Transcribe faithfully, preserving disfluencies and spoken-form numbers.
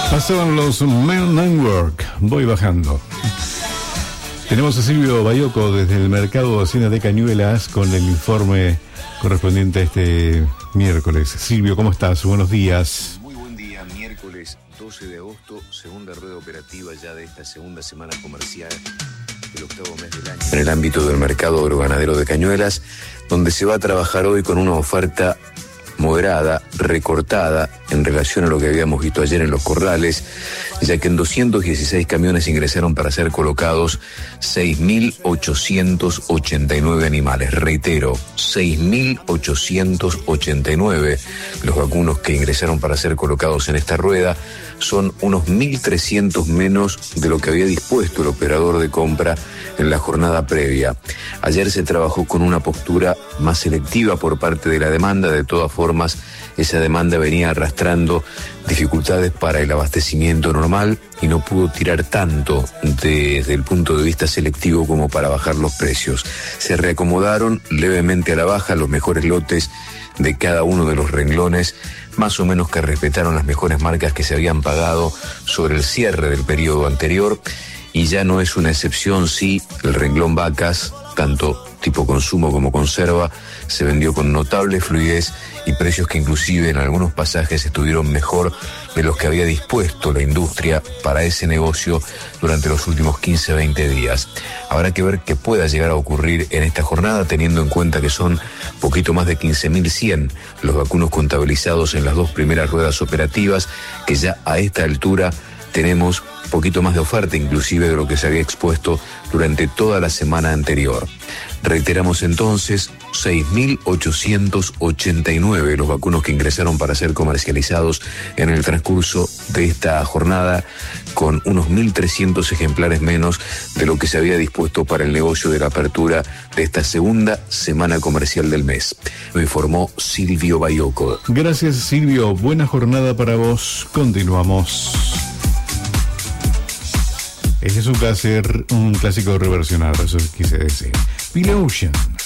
Pasaban los Men and Work. Voy bajando. Tenemos a Silvio Bayoco desde el Mercado de Hacienda de Cañuelas con el informe correspondiente a este miércoles. Silvio, ¿cómo estás? Buenos días. Muy buen día. Miércoles doce de agosto, segunda rueda operativa ya de esta segunda semana comercial del octavo mes del año. En el ámbito del mercado agroganadero de Cañuelas, donde se va a trabajar hoy con una oferta moderada, recortada en relación a lo que habíamos visto ayer en los corrales, ya que en doscientos dieciséis camiones ingresaron para ser colocados seis mil ochocientos ochenta y nueve animales. Reitero, seis mil ochocientos ochenta y nueve los vacunos que ingresaron para ser colocados en esta rueda. Son unos mil trescientos menos de lo que había dispuesto el operador de compra en la jornada previa. Ayer se trabajó con una postura más selectiva por parte de la demanda. De todas formas, esa demanda venía arrastrando dificultades para el abastecimiento normal y no pudo tirar tanto desde el punto de vista selectivo como para bajar los precios. Se reacomodaron levemente a la baja los mejores lotes de cada uno de los renglones, más o menos que respetaron las mejores marcas que se habían pagado sobre el cierre del periodo anterior, y ya no es una excepción si el renglón vacas, tanto tipo consumo como conserva, se vendió con notable fluidez y precios que inclusive en algunos pasajes estuvieron mejor de los que había dispuesto la industria para ese negocio durante los últimos quince a veinte días. Habrá que ver qué pueda llegar a ocurrir en esta jornada, teniendo en cuenta que son poquito más de quince mil cien los vacunos contabilizados en las dos primeras ruedas operativas, que ya a esta altura tenemos poquito más de oferta inclusive de lo que se había expuesto durante toda la semana anterior. Reiteramos entonces, seis mil ochocientos ochenta y nueve los vacunos que ingresaron para ser comercializados en el transcurso de esta jornada, con unos mil trescientos ejemplares menos de lo que se había dispuesto para el negocio de la apertura de esta segunda semana comercial del mes. Lo informó Silvio Bayoco. Gracias, Silvio. Buena jornada para vos. Continuamos. Este es un clásico, un clásico reversionado, eso quise decir. Pile Ocean.